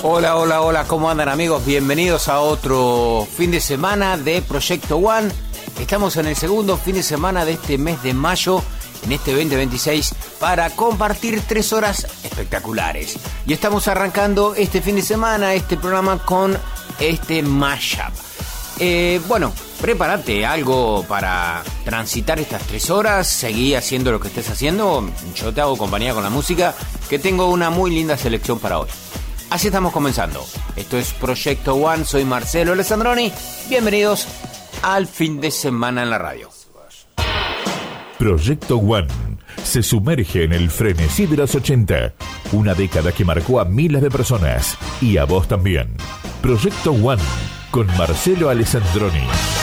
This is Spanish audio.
Hola, hola, hola, ¿cómo andan amigos? Bienvenidos a otro fin de semana de Proyecto One. Estamos en el segundo fin de semana de este mes de mayo, en este 2026, para compartir 3 horas espectaculares. Y estamos arrancando este fin de semana, este programa con este mashup. Bueno, prepárate algo para transitar estas 3 horas, seguí haciendo lo que estés haciendo, yo te hago compañía con la música, que tengo una muy linda selección para hoy. Así estamos comenzando. Esto es Proyecto One, soy Marcelo Alessandroni. Bienvenidos al fin de semana en la radio. Proyecto One se sumerge en el frenesí de los 80. Una década que marcó a miles de personas y a vos también. Proyecto One con Marcelo Alessandroni.